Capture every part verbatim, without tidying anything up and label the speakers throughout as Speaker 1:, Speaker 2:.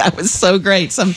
Speaker 1: That was so great. Some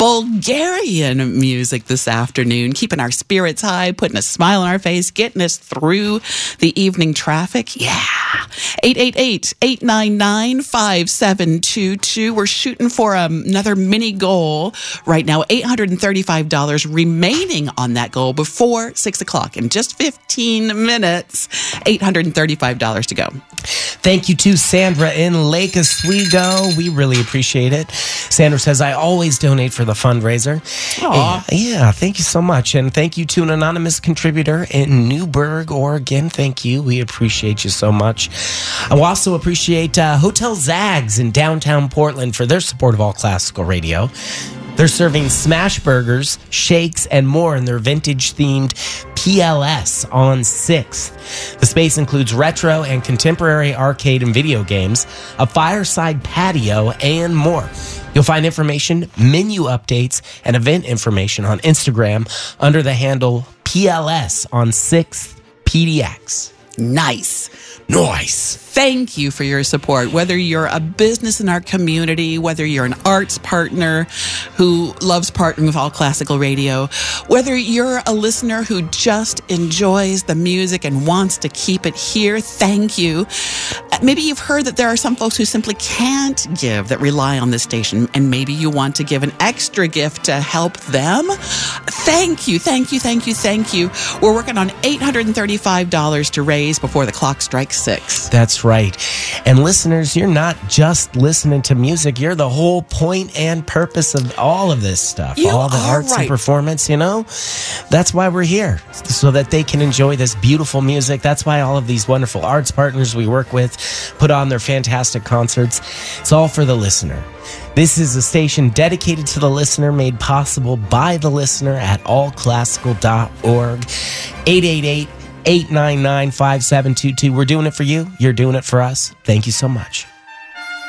Speaker 1: Bulgarian music this afternoon, keeping our spirits high, putting a smile on our face, getting us through the evening traffic. Yeah. eight eight eight, eight nine nine, five seven two two. We're shooting for um, another mini goal right now. eight hundred thirty-five dollars remaining on that goal before six o'clock. In just fifteen minutes, eight hundred thirty-five dollars to go.
Speaker 2: Thank you to Sandra in Lake Oswego. We really appreciate it. Sandra says, I always donate for the fundraiser.
Speaker 1: Aw.
Speaker 2: And, yeah, thank you so much. And thank you to an anonymous contributor in Newburgh, Oregon. Thank you. We appreciate you so much. I also appreciate uh, Hotel Zags in downtown Portland for their support of All Classical Radio. They're serving smash burgers, shakes, and more in their vintage-themed P L S on sixth. The space includes retro and contemporary arcade and video games, a fireside patio, and more. You'll find information, menu updates, and event information on Instagram under the handle P L S on sixth P D X.
Speaker 1: Nice.
Speaker 2: Nice.
Speaker 1: Thank you for your support. Whether you're a business in our community, whether you're an arts partner who loves partnering with All Classical Radio, whether you're a listener who just enjoys the music and wants to keep it here, thank you. Maybe you've heard that there are some folks who simply can't give, that rely on this station, and maybe you want to give an extra gift to help them. Thank you, thank you, thank you, thank you. We're working on eight hundred thirty-five dollars to raise before the clock strikes six.
Speaker 2: That's right. And listeners, you're not just listening to music. You're the whole point and purpose of all of this stuff.
Speaker 1: You
Speaker 2: all the
Speaker 1: are
Speaker 2: arts
Speaker 1: right.
Speaker 2: and performance, you know? That's why we're here, so that they can enjoy this beautiful music. That's why all of these wonderful arts partners we work with put on their fantastic concerts. It's all for the listener. This is a station dedicated to the listener, made possible by the listener at all classical dot org. eight eight eight, eight nine nine, five seven two two. We're doing it for you. You're doing it for us. Thank you so much.